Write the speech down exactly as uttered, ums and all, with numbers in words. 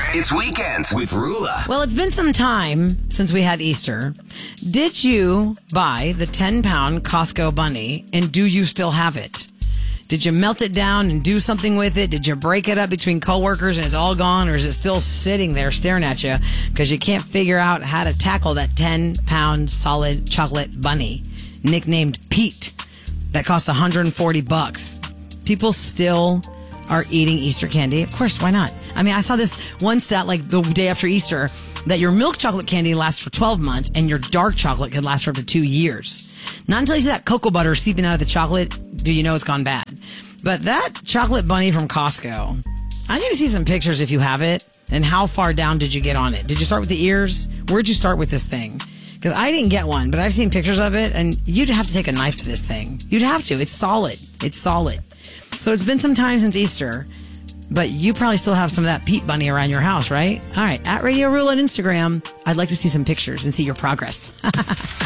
It's Weekends with Rula. Well, it's been some time since we had Easter. Did you buy the ten-pound Costco bunny, and do you still have it? Did you melt it down and do something with it? Did you break it up between coworkers and it's all gone, or is it still sitting there staring at you because you can't figure out how to tackle that ten-pound solid chocolate bunny, nicknamed Pete, that cost one hundred forty bucks? People still are eating Easter candy. Of course, why not? I mean, I saw this one stat like the day after Easter that your milk chocolate candy lasts for twelve months and your dark chocolate can last for up to two years. Not until you see that cocoa butter seeping out of the chocolate do you know it's gone bad. But that chocolate bunny from Costco, I need to see some pictures if you have it. And how far down did you get on it? Did you start with the ears? Where'd you start with this thing? Because I didn't get one, but I've seen pictures of it, and you'd have to take a knife to this thing. You'd have to. It's solid. It's solid. So it's been some time since Easter, but you probably still have some of that Pete bunny around your house, right? All right. At Radio Rule on Instagram, I'd like to see some pictures and see your progress.